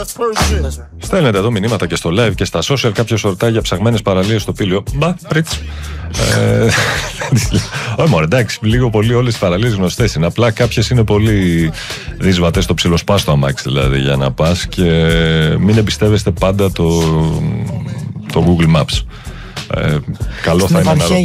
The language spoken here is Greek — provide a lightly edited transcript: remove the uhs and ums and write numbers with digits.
Στέλνετε εδώ μηνύματα και στο live και στα social. Κάποιος ρωτάει για ψαγμένες παραλίες στο Πήλιο. Μπα, πριτς. Όχι μόνο, εντάξει, λίγο πολύ όλες οι παραλίες γνωστές είναι. Απλά κάποιες είναι πολύ δύσβατες, το ψιλοσπάς το αμάξι δηλαδή για να πας. Και μην εμπιστεύεστε πάντα το Google Maps. Καλό θα είναι να